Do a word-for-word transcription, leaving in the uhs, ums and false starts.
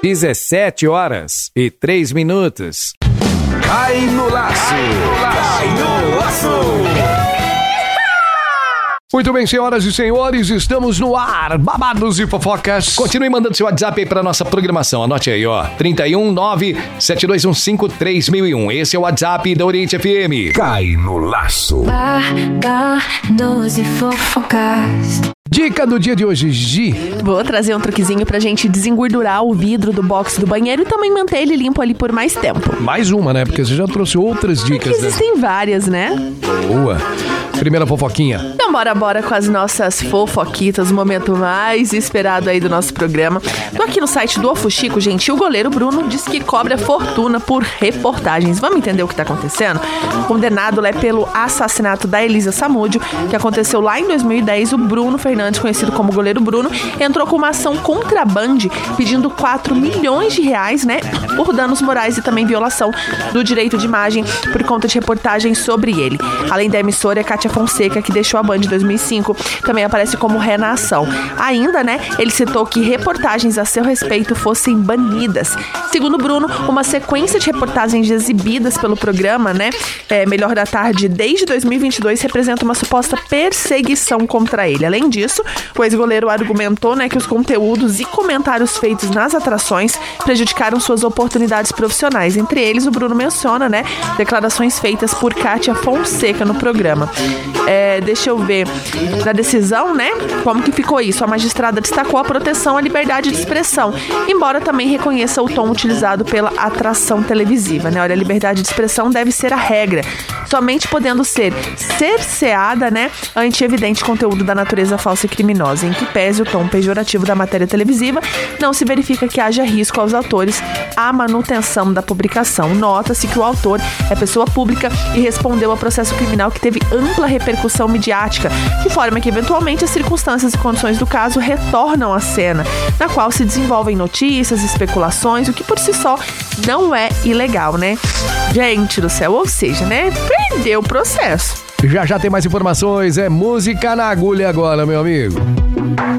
dezessete horas e três minutos. Cai no laço! Cai no laço! Muito bem, senhoras e senhores, estamos no ar, babados e fofocas. Continue mandando seu WhatsApp aí para nossa programação. Anote aí, ó, trinta e um, nove sete dois um cinco, três mil e um. Esse é o WhatsApp da Oriente F M. Cai no laço. Babados e fofocas. Dica do dia de hoje, Gi. Vou trazer um truquezinho pra gente desengordurar o vidro do box do banheiro e também manter ele limpo ali por mais tempo. Mais uma, né? Porque você já trouxe outras dicas, Porque existem né? várias, né? Boa. Primeira fofoquinha. Então bora, bora com as nossas fofoquitas, o momento mais esperado aí do nosso programa. Tô aqui no site do Ofuxico, gente, e o goleiro Bruno diz que cobra fortuna por reportagens. Vamos entender o que tá acontecendo? Condenado é pelo assassinato da Elisa Samúdio, que aconteceu lá em dois mil e dez, o Bruno Fernandes, conhecido como goleiro Bruno, entrou com uma ação contra a Band, pedindo quatro milhões de reais, né, por danos morais e também violação do direito de imagem por conta de reportagens sobre ele. Além da emissora, Kátia Fonseca, que deixou a Band em dois mil e cinco, também aparece como ré na ação. Ainda, né, ele citou que reportagens a seu respeito fossem banidas. Segundo Bruno, uma sequência de reportagens exibidas pelo programa, né, é, Melhor da Tarde, desde dois mil e vinte e dois, representa uma suposta perseguição contra ele. Além disso, o ex-goleiro argumentou, né, que os conteúdos e comentários feitos nas atrações prejudicaram suas oportunidades profissionais. Entre eles, o Bruno menciona, né, declarações feitas por Kátia Fonseca no programa. É, deixa eu ver. Na decisão, né, como que ficou isso? A magistrada destacou a proteção à liberdade de expressão, embora também reconheça o tom utilizado pela atração televisiva, né? Olha, a liberdade de expressão deve ser a regra, somente podendo ser cerceada, né, ante evidente conteúdo da natureza falsa e criminosa, em que pese o tom pejorativo da matéria televisiva, não se verifica que haja risco aos autores à manutenção da publicação. Nota-se que o autor é pessoa pública e respondeu a processo criminal que teve ampla repercussão midiática, de forma que eventualmente as circunstâncias e condições do caso retornam à cena, na qual se desenvolvem notícias, especulações, o que por si só não é ilegal, né? Gente do céu, ou seja, né, perdeu o processo. Já já tem mais informações, é música na agulha agora, meu amigo.